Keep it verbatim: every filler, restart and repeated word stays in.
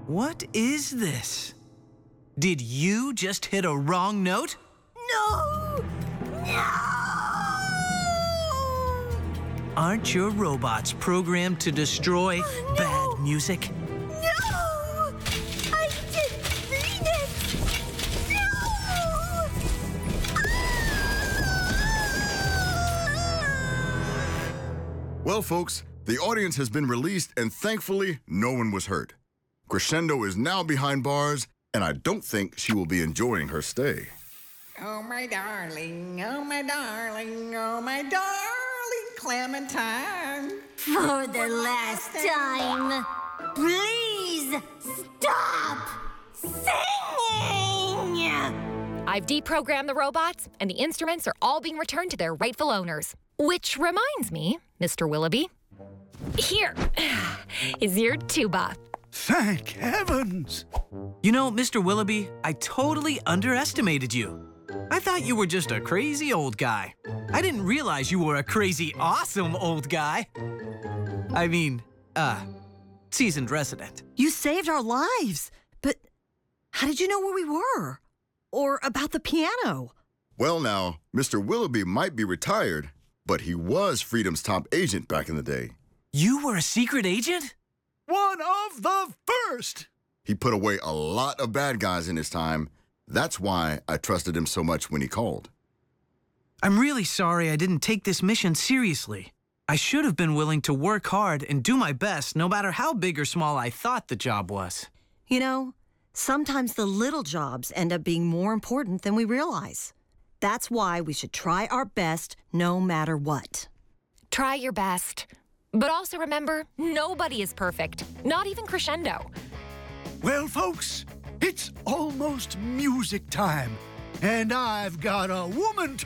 What is this? Did you just hit a wrong note? No! No! Aren't your robots programmed to destroy Oh, no. bad music? No! I didn't mean it! No! Well, folks, the audience has been released, and thankfully, no one was hurt. Crescendo is now behind bars, and I don't think she will be enjoying her stay. Oh, my darling, oh, my darling, oh, my darling Clementine. For the last time, please stop singing! I've deprogrammed the robots, and the instruments are all being returned to their rightful owners. Which reminds me, Mister Willoughby, here is your tuba. Thank heavens! You know, Mister Willoughby, I totally underestimated you. I thought you were just a crazy old guy. I didn't realize you were a crazy awesome old guy. I mean, uh, seasoned resident. You saved our lives, but how did you know where we were? Or about the piano? Well, now, Mister Willoughby might be retired, but he was Freedom's top agent back in the day. You were a secret agent? One of the first! He put away a lot of bad guys in his time. That's why I trusted him so much when he called. I'm really sorry I didn't take this mission seriously. I should have been willing to work hard and do my best, no matter how big or small I thought the job was. You know, sometimes the little jobs end up being more important than we realize. That's why we should try our best no matter what. Try your best. But also remember, nobody is perfect, not even Crescendo. Well, folks, it's almost music time, and I've got a woman to